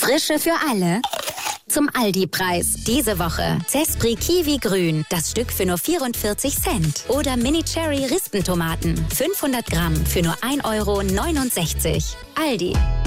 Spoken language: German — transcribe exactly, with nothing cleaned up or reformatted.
Frische für alle. Zum Aldi-Preis. Diese Woche Zespri Kiwi Grün. Das Stück für nur vierundvierzig Cent. Oder Mini Cherry Rispentomaten. fünfhundert Gramm für nur ein Euro neunundsechzig. Aldi.